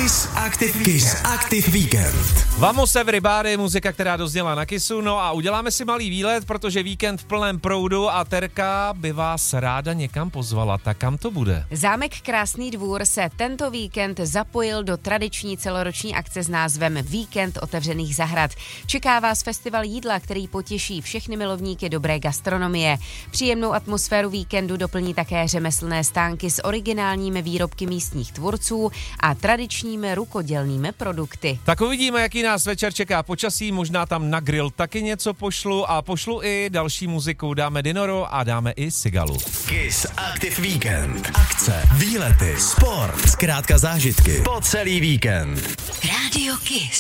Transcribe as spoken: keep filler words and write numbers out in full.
Kiss Active Kiss Active Weekend. Vamos everybody, muzika, která dozněla na Kissu, no a uděláme si malý výlet, protože víkend v plném proudu a Terka by vás ráda někam pozvala, tak kam to bude? Zámek Krásný Dvůr se tento víkend zapojil do tradiční celoroční akce s názvem Víkend otevřených zahrad. Čeká vás festival jídla, který potěší všechny milovníky dobré gastronomie. Příjemnou atmosféru víkendu doplní také řemeslné stánky s originálními výrobky místních tvůrců a tradičními rukodělnými produkty. Tak uvidíme, jaký nás večer čeká počasí, možná tam na grill taky něco pošlu a pošlu i další muziku. Dáme Dinoro a dáme i Sigalu. Kiss Active Weekend. Akce, výlety, sport, zkrátka zážitky po celý víkend. Radio Kiss.